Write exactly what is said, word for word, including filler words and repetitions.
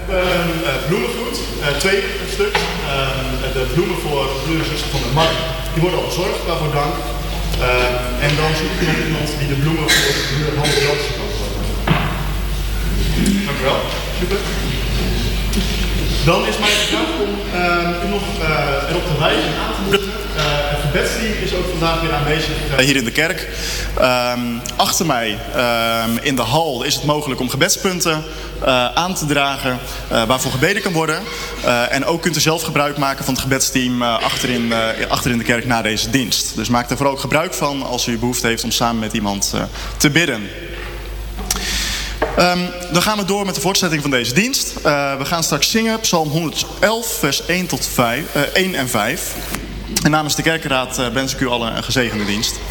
hebben een uh, bloemengroet, uh, twee stuks. Uh, de bloemen voor de broer en zuster van de Mark, die worden al bezorgd, waarvoor dank. Uh, en dan zoek ik nog iemand die de bloemen voor de broer Hans Joodse kan worden. Dank u wel. Super. Dan is mijn vraag om uh, u nog uh, erop te wijzen en aan te moedigen. Uh, het gebedsteam is ook vandaag weer aanwezig uh, hier in de kerk. Um, achter mij um, in de hal is het mogelijk om gebedspunten uh, aan te dragen uh, waarvoor gebeden kan worden. Uh, en ook kunt u zelf gebruik maken van het gebedsteam uh, achterin, uh, achterin de kerk na deze dienst. Dus maak er vooral ook gebruik van als u behoefte heeft om samen met iemand uh, te bidden. Um, dan gaan we door met de voortzetting van deze dienst. Uh, we gaan straks zingen Psalm honderdelf, vers één tot vijf, uh, één en vijf. En namens de kerkenraad uh, wens ik u allen een gezegende dienst.